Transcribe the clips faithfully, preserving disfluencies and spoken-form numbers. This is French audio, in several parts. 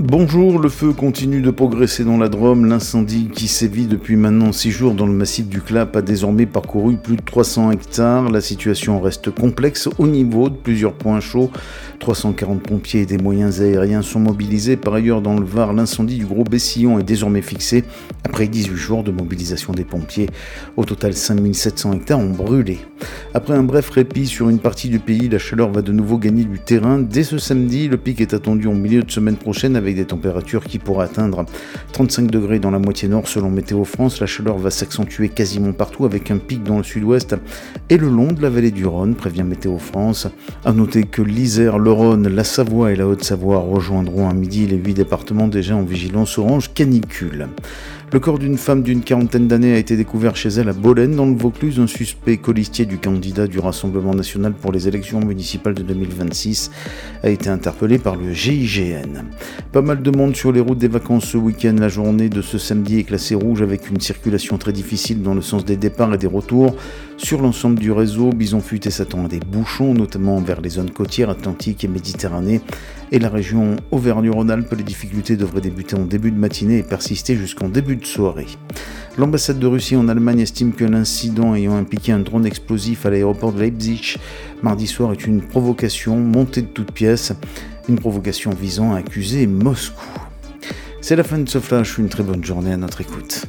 Bonjour, le feu continue de progresser dans la Drôme. L'incendie qui sévit depuis maintenant six jours dans le massif du Clap a désormais parcouru plus de trois cents hectares. La situation reste complexe au niveau de plusieurs points chauds. trois cent quarante pompiers et des moyens aériens sont mobilisés. Par ailleurs, dans le Var, l'incendie du Gros Bessillon est désormais fixé après dix-huit jours de mobilisation des pompiers. Au total, cinq mille sept cents hectares ont brûlé. Après un bref répit sur une partie du pays, la chaleur va de nouveau gagner du terrain. Dès ce samedi, le pic est attendu en milieu de semaine prochaine avec des températures qui pourraient atteindre trente-cinq degrés dans la moitié nord selon Météo France. La chaleur va s'accentuer quasiment partout avec un pic dans le sud-ouest et le long de la vallée du Rhône, prévient Météo France. A noter que l'Isère, le Rhône, la Savoie et la Haute-Savoie rejoindront à midi les huit départements déjà en vigilance orange canicule. Le corps d'une femme d'une quarantaine d'années a été découvert chez elle à Bolène, dans le Vaucluse. Un suspect colistier du candidat du Rassemblement national pour les élections municipales de deux mille vingt-six a été interpellé par le G I G N. Pas mal de monde sur les routes des vacances ce week-end. La journée de ce samedi est classée rouge avec une circulation très difficile dans le sens des départs et des retours. Sur l'ensemble du réseau, Bison Futé s'attend à des bouchons, notamment vers les zones côtières, Atlantique et Méditerranée. Et la région Auvergne-Rhône-Alpes, les difficultés devraient débuter en début de matinée et persister jusqu'en début de soirée. L'ambassade de Russie en Allemagne estime que l'incident ayant impliqué un drone explosif à l'aéroport de Leipzig mardi soir est une provocation montée de toutes pièces, une provocation visant à accuser Moscou. C'est la fin de ce flash, une très bonne journée à notre écoute.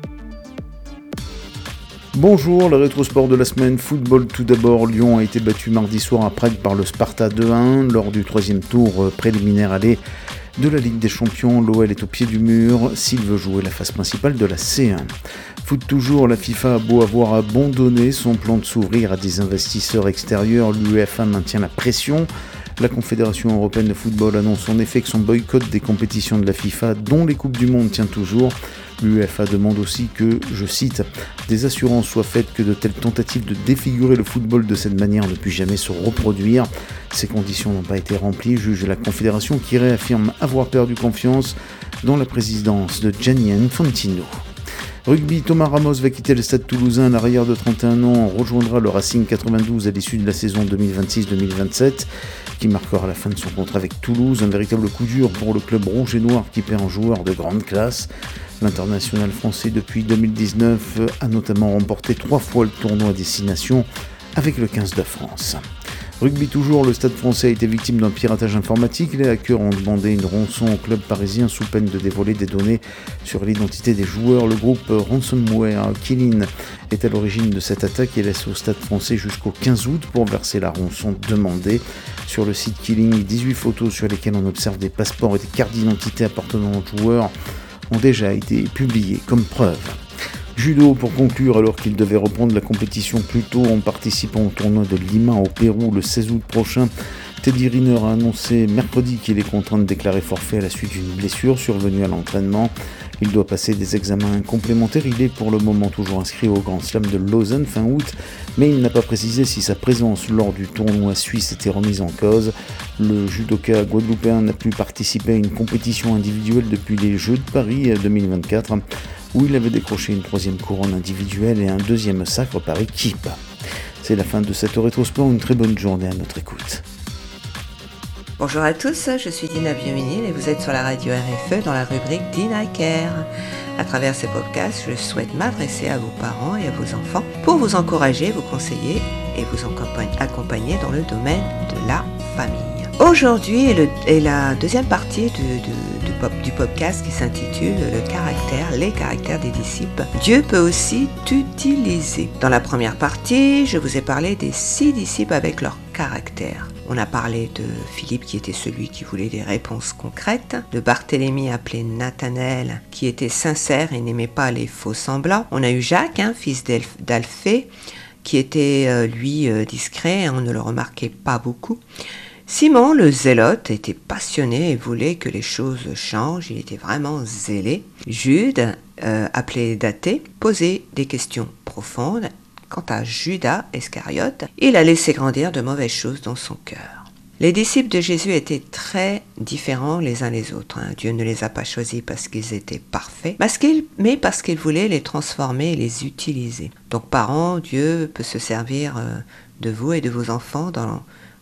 Bonjour, le rétrosport de la semaine, football tout d'abord. Lyon a été battu mardi soir à Prague par le Sparta deux à un lors du troisième tour préliminaire aller de la Ligue des Champions. L'O L est au pied du mur s'il veut jouer la phase principale de la C un. Foot toujours, la FIFA a beau avoir abandonné son plan de s'ouvrir à des investisseurs extérieurs, l'UEFA maintient la pression. La Confédération européenne de football annonce en effet que son boycott des compétitions de la FIFA, dont les Coupes du Monde, tient toujours. L'UEFA demande aussi que, je cite, des assurances soient faites que de telles tentatives de défigurer le football de cette manière ne puissent jamais se reproduire. Ces conditions n'ont pas été remplies, juge la Confédération qui réaffirme avoir perdu confiance dans la présidence de Gianni Infantino. Rugby, Thomas Ramos va quitter le stade toulousain. L'arrière de trente et un ans rejoindra le Racing quatre-vingt-douze à l'issue de la saison deux mille vingt-six deux mille vingt-sept qui marquera la fin de son contrat avec Toulouse. Un véritable coup dur pour le club rouge et noir qui perd un joueur de grande classe. L'international français depuis deux mille dix-neuf a notamment remporté trois fois le tournoi à destination avec le quinze de France. Rugby toujours, le Stade français a été victime d'un piratage informatique. Les hackers ont demandé une rançon au club parisien sous peine de dévoiler des données sur l'identité des joueurs. Le groupe Ransomware Killing est à l'origine de cette attaque et laisse au Stade français jusqu'au quinze août pour verser la rançon demandée. Sur le site Killing, dix-huit photos sur lesquelles on observe des passeports et des cartes d'identité appartenant aux joueurs ont déjà été publiées comme preuve. Judo pour conclure, alors qu'il devait reprendre la compétition plus tôt en participant au tournoi de Lima au Pérou le seize août prochain, Teddy Riner a annoncé mercredi qu'il est contraint de déclarer forfait à la suite d'une blessure survenue à l'entraînement. Il doit passer des examens complémentaires. Il est pour le moment toujours inscrit au Grand Slam de Lausanne fin août, mais il n'a pas précisé si sa présence lors du tournoi suisse était remise en cause. Le judoka guadeloupéen n'a plus participé à une compétition individuelle depuis les Jeux de Paris deux mille vingt-quatre, où il avait décroché une troisième couronne individuelle et un deuxième sacre par équipe. C'est la fin de cette rétrosport, une très bonne journée à notre écoute. Bonjour à tous, je suis Dina Biominil et vous êtes sur la radio R F E dans la rubrique Dina Care. À travers ces podcasts, je souhaite m'adresser à vos parents et à vos enfants pour vous encourager, vous conseiller et vous accompagner dans le domaine de la famille. Aujourd'hui est, le, est la deuxième partie du, du, du, pop, du podcast qui s'intitule « Le caractère, les caractères des disciples. Dieu peut aussi t'utiliser ». Dans la première partie, je vous ai parlé des six disciples avec leur caractère. On a parlé de Philippe qui était celui qui voulait des réponses concrètes, de Barthélemy appelé Nathanaël qui était sincère et n'aimait pas les faux semblants. On a eu Jacques, hein, fils d'Alphée, qui était euh, lui euh, discret, on ne le remarquait pas beaucoup. Simon, le zélote, était passionné et voulait que les choses changent, il était vraiment zélé. Jude, euh, appelé Dathée, posait des questions profondes. Quant à Judas Iscariote, il a laissé grandir de mauvaises choses dans son cœur. Les disciples de Jésus étaient très différents les uns des autres. Hein. Dieu ne les a pas choisis parce qu'ils étaient parfaits, mais parce qu'il voulait les transformer et les utiliser. Donc, parents, Dieu peut se servir de vous et de vos enfants dans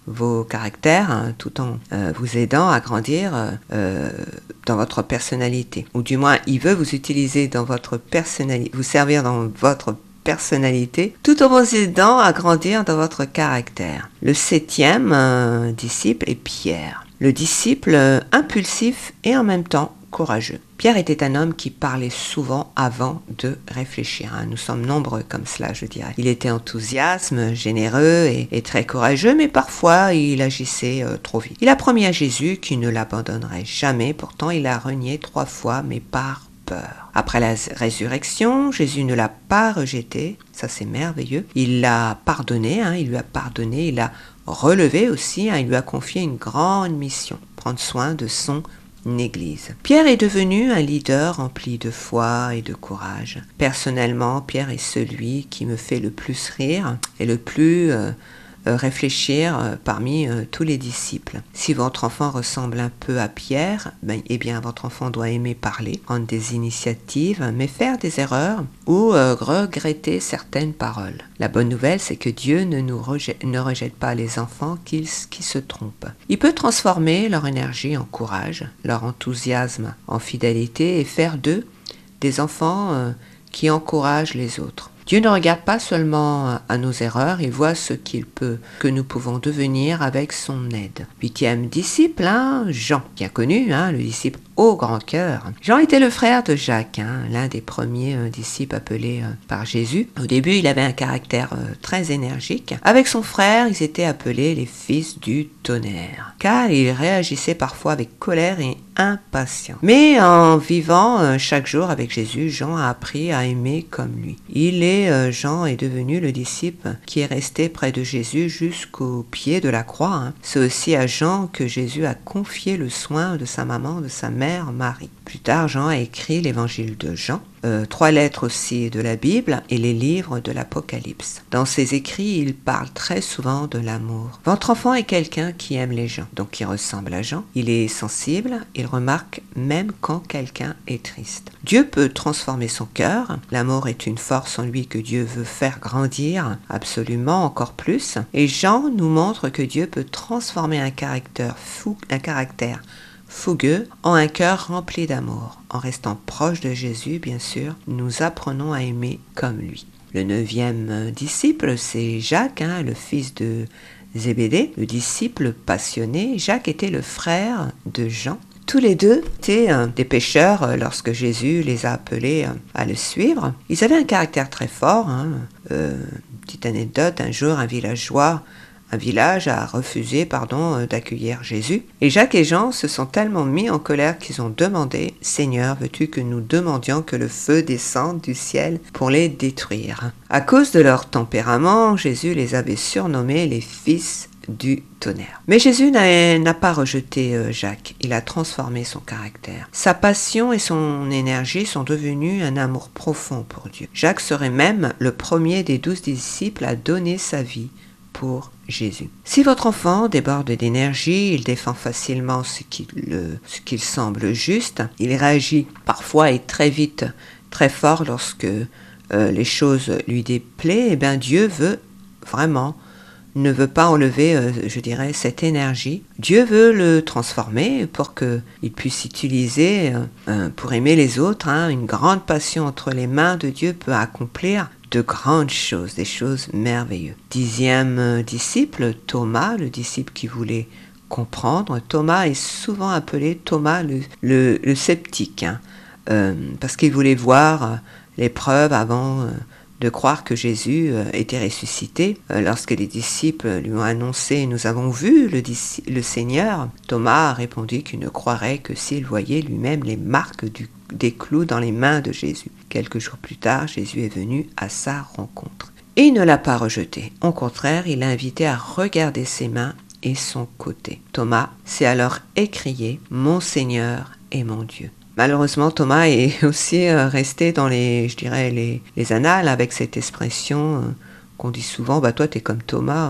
vos caractères, hein, tout en euh, vous aidant à grandir euh, dans votre personnalité. Ou du moins, il veut vous utiliser dans votre personnalité, vous servir dans votre personnalité, tout en vous aidant à grandir dans votre caractère. Le septième euh, disciple est Pierre, le disciple euh, impulsif et en même temps courageux. Pierre était un homme qui parlait souvent avant de réfléchir. Hein. Nous sommes nombreux comme cela, je dirais. Il était enthousiaste, généreux et, et très courageux, mais parfois il agissait euh, trop vite. Il a promis à Jésus qu'il ne l'abandonnerait jamais, pourtant il a renié trois fois, mais par peur. Après la résurrection, Jésus ne l'a pas rejeté, ça c'est merveilleux. Il l'a pardonné, hein, il lui a pardonné, il l'a relevé aussi, hein, il lui a confié une grande mission, prendre soin de son Église. Pierre est devenu un leader rempli de foi et de courage. Personnellement, Pierre est celui qui me fait le plus rire et le plus euh, euh, réfléchir euh, parmi euh, tous les disciples. Si votre enfant ressemble un peu à Pierre, ben, eh bien votre enfant doit aimer parler, prendre des initiatives, mais faire des erreurs ou euh, regretter certaines paroles. La bonne nouvelle, c'est que Dieu ne nous rejette, ne rejette pas les enfants qui, qui se trompent. Il peut transformer leur énergie en courage, leur enthousiasme en fidélité et faire d'eux des enfants euh, qui encouragent les autres. Dieu ne regarde pas seulement à nos erreurs, il voit ce qu'il peut, que nous pouvons devenir avec son aide. Huitième disciple, hein, Jean, bien connu, hein, le disciple au grand cœur. Jean était le frère de Jacques, hein, l'un des premiers euh, disciples appelés euh, par Jésus. Au début, il avait un caractère euh, très énergique. Avec son frère, ils étaient appelés les fils du tonnerre, car ils réagissaient parfois avec colère et impatience. Mais en vivant euh, chaque jour avec Jésus, Jean a appris à aimer comme lui. Il est, euh, Jean est devenu le disciple qui est resté près de Jésus jusqu'au pied de la croix. Hein. C'est aussi à Jean que Jésus a confié le soin de sa maman, de sa mère Marie. Plus tard, Jean a écrit l'évangile de Jean, euh, trois lettres aussi de la Bible et les livres de l'Apocalypse. Dans ses écrits, il parle très souvent de l'amour. Votre enfant est quelqu'un qui aime les gens, donc qui ressemble à Jean. Il est sensible, il remarque même quand quelqu'un est triste. Dieu peut transformer son cœur. L'amour est une force en lui que Dieu veut faire grandir absolument encore plus. Et Jean nous montre que Dieu peut transformer un caractère fou, un caractère fougueux en un cœur rempli d'amour. En restant proche de Jésus, bien sûr, nous apprenons à aimer comme lui. Le neuvième disciple, c'est Jacques, hein, le fils de Zébédée, le disciple passionné. Jacques était le frère de Jean. Tous les deux étaient euh, des pêcheurs euh, lorsque Jésus les a appelés euh, à le suivre. Ils avaient un caractère très fort. Hein. Euh, petite anecdote, un jour, un villageois Un village a refusé pardon, d'accueillir Jésus. Et Jacques et Jean se sont tellement mis en colère qu'ils ont demandé « Seigneur, veux-tu que nous demandions que le feu descende du ciel pour les détruire ?» À cause de leur tempérament, Jésus les avait surnommés les fils du tonnerre. Mais Jésus n'a, n'a pas rejeté Jacques, il a transformé son caractère. Sa passion et son énergie sont devenus un amour profond pour Dieu. Jacques serait même le premier des douze disciples à donner sa vie pour Jésus. Si votre enfant déborde d'énergie, il défend facilement ce qu'il, le, ce qu'il semble juste, il réagit parfois et très vite, très fort lorsque euh, les choses lui déplaisent, et bien Dieu veut vraiment, ne veut pas enlever, euh, je dirais, cette énergie. Dieu veut le transformer pour qu'il puisse utiliser, euh, euh, pour aimer les autres, hein, une grande passion entre les mains de Dieu peut accomplir de grandes choses, des choses merveilleuses. Dixième disciple, Thomas, le disciple qui voulait comprendre. Thomas est souvent appelé Thomas le, le, le sceptique, hein, euh, parce qu'il voulait voir les preuves avant euh, de croire que Jésus euh, était ressuscité. Euh, lorsque les disciples lui ont annoncé « Nous avons vu le, le Seigneur », Thomas a répondu qu'il ne croirait que s'il voyait lui-même les marques du des clous dans les mains de Jésus. Quelques jours plus tard, Jésus est venu à sa rencontre. Et il ne l'a pas rejeté. Au contraire, il l'a invité à regarder ses mains et son côté. Thomas s'est alors écrié « Mon Seigneur et mon Dieu ». Malheureusement, Thomas est aussi resté dans les, je dirais, les, les annales avec cette expression qu'on dit souvent, bah toi t'es comme Thomas,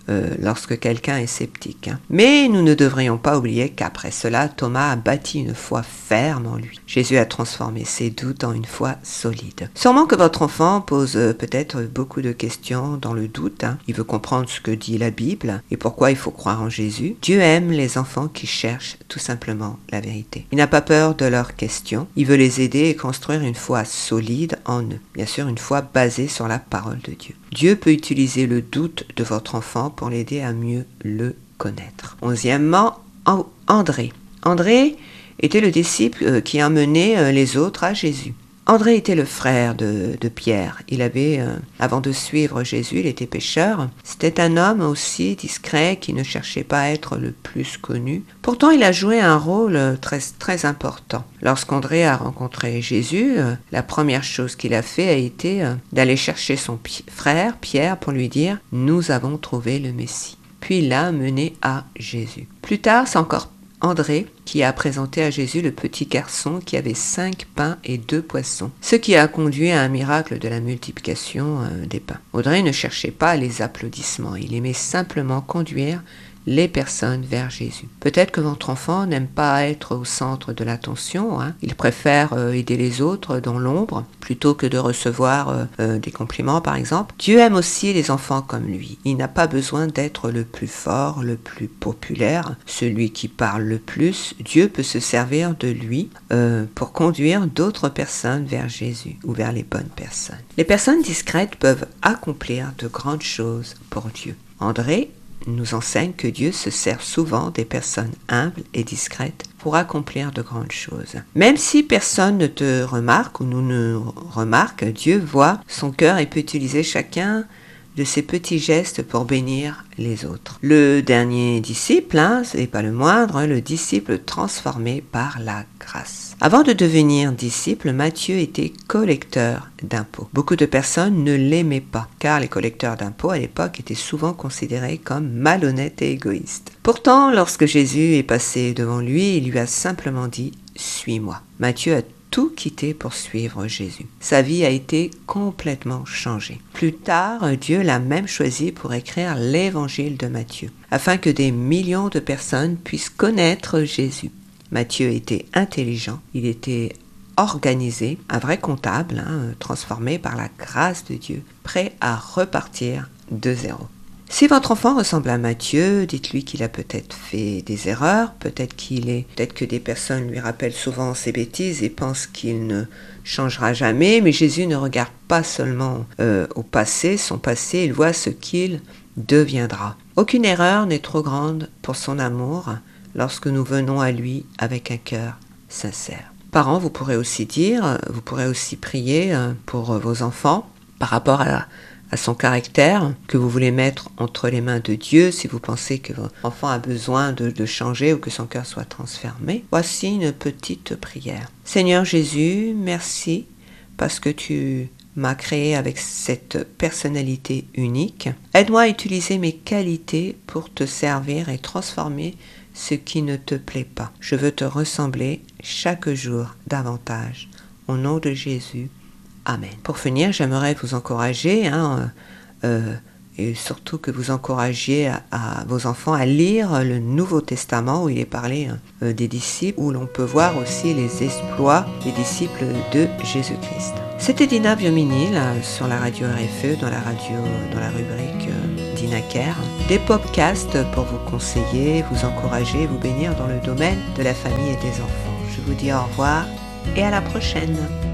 euh, lorsque quelqu'un est sceptique. Hein. Mais nous ne devrions pas oublier qu'après cela, Thomas a bâti une foi ferme en lui. Jésus a transformé ses doutes en une foi solide. Sûrement que votre enfant pose euh, peut-être beaucoup de questions dans le doute. Hein. Il veut comprendre ce que dit la Bible et pourquoi il faut croire en Jésus. Dieu aime les enfants qui cherchent tout simplement la vérité. Il n'a pas peur de leurs questions. Il veut les aider et construire une foi solide en eux. Bien sûr, une foi basée sur la parole de Dieu. Dieu peut utiliser le doute de votre enfant pour l'aider à mieux le connaître. Onzièmement, André. André était le disciple qui a mené les autres à Jésus. André était le frère de, de Pierre. Il avait, euh, avant de suivre Jésus, il était pécheur. C'était un homme aussi discret qui ne cherchait pas à être le plus connu. Pourtant, il a joué un rôle très, très important. Lorsqu'André a rencontré Jésus, euh, la première chose qu'il a fait a été euh, d'aller chercher son pi- frère Pierre pour lui dire « Nous avons trouvé le Messie ». Puis il l'a mené à Jésus. Plus tard, c'est encore André qui a présenté à Jésus le petit garçon qui avait cinq pains et deux poissons, ce qui a conduit à un miracle de la multiplication euh, des pains. André ne cherchait pas les applaudissements, il aimait simplement conduire les personnes vers Jésus. Peut-être que votre enfant n'aime pas être au centre de l'attention, hein. Il préfère euh, aider les autres dans l'ombre plutôt que de recevoir euh, euh, des compliments par exemple. Dieu aime aussi les enfants comme lui. Il n'a pas besoin d'être le plus fort, le plus populaire, celui qui parle le plus. Dieu peut se servir de lui euh, pour conduire d'autres personnes vers Jésus ou vers les bonnes personnes. Les personnes discrètes peuvent accomplir de grandes choses pour Dieu. André nous enseigne que Dieu se sert souvent des personnes humbles et discrètes pour accomplir de grandes choses. Même si personne ne te remarque ou nous ne remarque, Dieu voit son cœur et peut utiliser chacun de ces petits gestes pour bénir les autres. Le dernier disciple, hein, ce n'est pas le moindre, hein, le disciple transformé par la grâce. Avant de devenir disciple, Matthieu était collecteur d'impôts. Beaucoup de personnes ne l'aimaient pas, car les collecteurs d'impôts à l'époque étaient souvent considérés comme malhonnêtes et égoïstes. Pourtant, lorsque Jésus est passé devant lui, il lui a simplement dit « Suis-moi ». Matthieu a tout quitté pour suivre Jésus. Sa vie a été complètement changée. Plus tard, Dieu l'a même choisi pour écrire l'évangile de Matthieu, afin que des millions de personnes puissent connaître Jésus. Matthieu était intelligent, il était organisé, un vrai comptable, hein, transformé par la grâce de Dieu, prêt à repartir de zéro. Si votre enfant ressemble à Matthieu, dites-lui qu'il a peut-être fait des erreurs, peut-être qu'il est, peut-être que des personnes lui rappellent souvent ses bêtises et pensent qu'il ne changera jamais, mais Jésus ne regarde pas seulement euh, au passé, son passé, il voit ce qu'il deviendra. Aucune erreur n'est trop grande pour son amour lorsque nous venons à lui avec un cœur sincère. Parents, vous pourrez aussi dire, vous pourrez aussi prier pour vos enfants par rapport à la à son caractère, que vous voulez mettre entre les mains de Dieu si vous pensez que votre enfant a besoin de, de changer ou que son cœur soit transformé. Voici une petite prière. Seigneur Jésus, merci parce que tu m'as créé avec cette personnalité unique. Aide-moi à utiliser mes qualités pour te servir et transformer ce qui ne te plaît pas. Je veux te ressembler chaque jour davantage. Au nom de Jésus. Amen. Pour finir, j'aimerais vous encourager, hein, euh, et surtout que vous encouragiez à, à vos enfants à lire le Nouveau Testament où il est parlé euh, des disciples, où l'on peut voir aussi les exploits des disciples de Jésus-Christ. C'était Dina Viomini là, sur la radio R F E, dans la radio, dans la rubrique euh, DinaCare. Des podcasts pour vous conseiller, vous encourager, vous bénir dans le domaine de la famille et des enfants. Je vous dis au revoir et à la prochaine.